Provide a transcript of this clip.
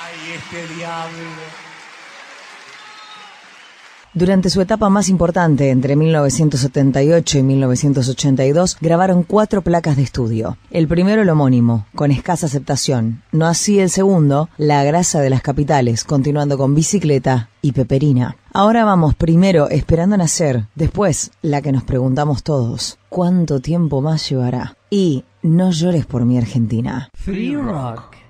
Ay, este diablo. Durante su etapa más importante, entre 1978 y 1982, grabaron 4 placas de estudio. El primero, el homónimo, con escasa aceptación. No así el segundo, La grasa de las capitales, continuando con Bicicleta y Peperina. Ahora vamos, primero, Esperando nacer. Después, la que nos preguntamos todos, ¿cuánto tiempo más llevará? Y No llores por mi Argentina. Free Rock.